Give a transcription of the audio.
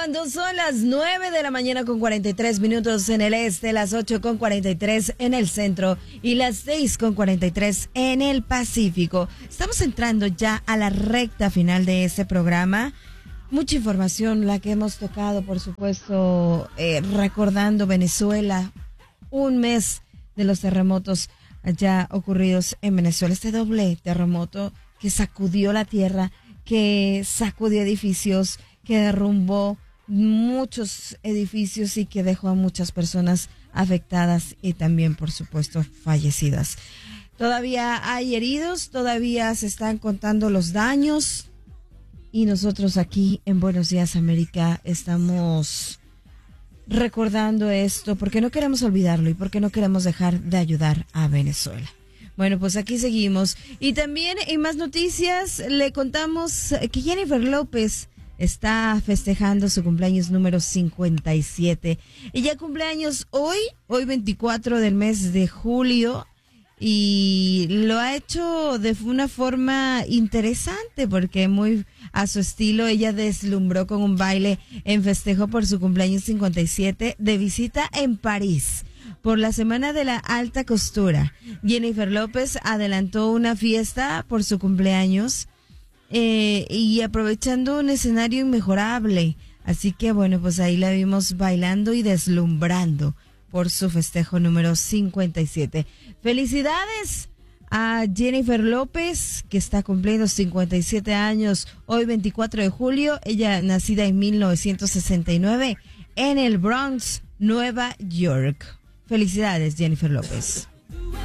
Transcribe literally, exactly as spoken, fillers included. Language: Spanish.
cuando son las nueve de la mañana con cuarenta y tres minutos en el este, las ocho con cuarenta y tres en el centro y las seis con cuarenta y tres en el Pacífico. Estamos entrando ya a la recta final de este programa. Mucha información la que hemos tocado, por supuesto, eh, recordando Venezuela, un mes de los terremotos ya ocurridos en Venezuela. Este doble terremoto que sacudió la tierra, que sacudió edificios, que derrumbó muchos edificios y que dejó a muchas personas afectadas y también, por supuesto, fallecidas. Todavía hay heridos, todavía se están contando los daños y nosotros aquí en Buenos Días América estamos recordando esto porque no queremos olvidarlo y porque no queremos dejar de ayudar a Venezuela. Bueno, pues aquí seguimos. Y también en más noticias le contamos que Jennifer López está festejando su cumpleaños número cincuenta y siete. Ella cumpleaños hoy, hoy veinticuatro del mes de julio, y lo ha hecho de una forma interesante porque muy a su estilo. Ella deslumbró con un baile en festejo por su cumpleaños cincuenta y siete de visita en París por la Semana de la Alta Costura. Jennifer López adelantó una fiesta por su cumpleaños eh, y aprovechando un escenario inmejorable. Así que bueno, pues ahí la vimos bailando y deslumbrando por su festejo número cincuenta y siete. Felicidades a Jennifer López, que está cumpliendo cincuenta y siete años hoy veinticuatro de julio. Ella nacida en mil novecientos sesenta y nueve en el Bronx, Nueva York. Felicidades, Jennifer López.